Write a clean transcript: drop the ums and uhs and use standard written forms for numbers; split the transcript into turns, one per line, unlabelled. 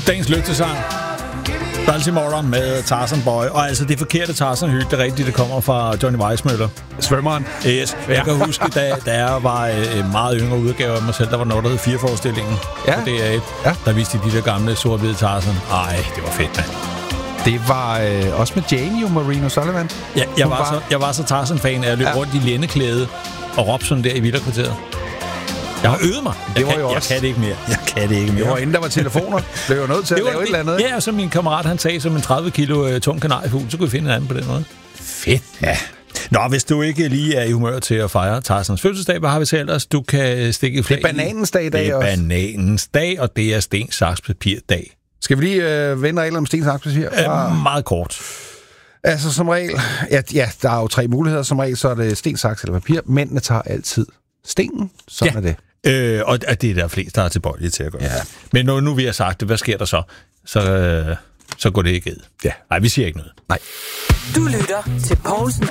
Dagens lygtesang. Baltimore med Tarzan Boy. Og altså det forkerte Tarzan-hyg, det rigtige, det kommer fra Johnny Weissmuller.
Svømmeren.
Yes. Jeg kan huske, da jeg var en meget yngre udgave af mig selv, der var noget, der hed 4-forestillingen på DR1. Ja. Der viste de der gamle sort-hvide Tarzan. Ej, det var fedt, mand.
Det var også med Jane, jo, Marino Sullivan.
Ja, jeg var så Tarzan-fan, at jeg løb rundt i lændeklæde og råbte sådan der i Villakvarteret. Jeg har øvet mig. Jeg kan det ikke mere.
Det var inden der var telefoner. Blev jo nødt til at lave et eller andet.
Ja, og så min kammerat, han sagde som en 30 kilo tung kanariefugl, så kunne vi finde en anden på den måde.
Fedt.
Ja. Nå, hvis du ikke lige er i humør til at fejre Tarzans fødselsdag, hvad har vi så ellers? Du kan stikke flag.
Det er bananens dag i dag også.
Det er bananens dag, og det er sten, saks, papir dag.
Skal vi lige vende regler om sten, saks, papir?
Meget kort.
Altså som regel, ja, der er jo 3 muligheder. Som regel så er det sten, saks eller papir. Mændene tager altid stenen, sådan er det.
Og det er der flest, der er tilbøjelige til at gøre.
Ja.
Men nu vi har sagt det, hvad sker der så? Så går det ikke. Ja. Nej, vi siger ikke noget.
Nej.
Du lytter til Poulsen